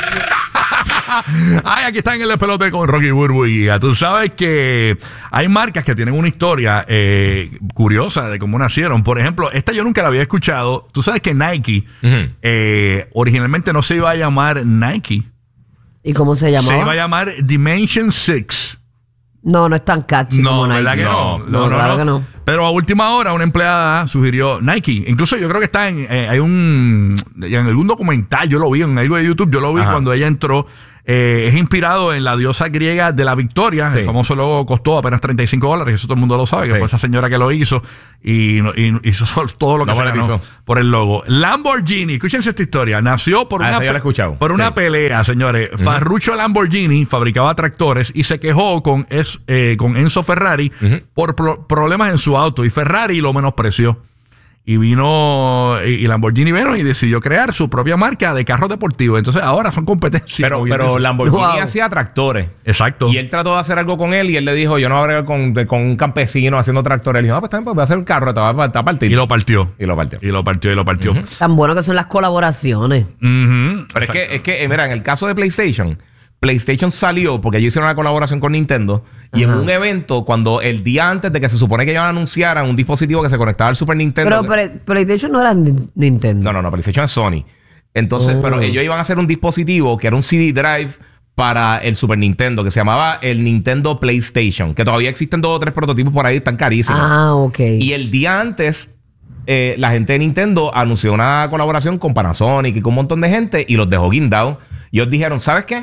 Ay, aquí están en el pelote con Rocky Burbu y Giga. Tú sabes que hay marcas que tienen una historia curiosa de cómo nacieron. Por ejemplo, esta yo nunca la había escuchado. Tú sabes que Nike originalmente no se iba a llamar Nike. ¿Y cómo se llamaba? Se iba a llamar Dimension 6. No es tan catchy como Nike. ¿Verdad que no? No, claro que no. Pero a última hora una empleada sugirió Nike. Incluso yo creo que está en algún documental, yo lo vi en algo de YouTube, yo lo vi cuando ella entró. Es inspirado en la diosa griega de la victoria. Sí. El famoso logo costó apenas $35. Eso todo el mundo lo sabe, que fue esa señora que lo hizo y hizo todo lo que se ganó por el logo. Lamborghini, escúchense esta historia. Nació por una pelea, señores. Ferruccio Lamborghini fabricaba tractores y se quejó con Enzo Ferrari por problemas en su auto. Y Ferrari lo menospreció. Y vino, y Lamborghini vino y decidió crear su propia marca de carros deportivos. Entonces ahora son competencias. Pero Lamborghini hacía tractores. Exacto. Y él trató de hacer algo con él y él le dijo, yo no voy a bregar con un campesino haciendo tractores. Él dijo, pues también voy a hacer el carro, te va a partir. Y lo partió. Tan bueno que son las colaboraciones. Pero es que, mira, en el caso de PlayStation salió porque ellos hicieron una colaboración con Nintendo y en un evento, cuando el día antes de que se supone que ellos anunciaran un dispositivo que se conectaba al Super Nintendo. Pero PlayStation no era Nintendo. No, PlayStation es Sony. Entonces, pero ellos iban a hacer un dispositivo que era un CD drive para el Super Nintendo, que se llamaba el Nintendo PlayStation, que todavía existen 2 o 3 prototipos por ahí, están carísimos. Ok. Y el día antes, la gente de Nintendo anunció una colaboración con Panasonic y con un montón de gente y los dejó guindados. Y ellos dijeron, ¿sabes qué?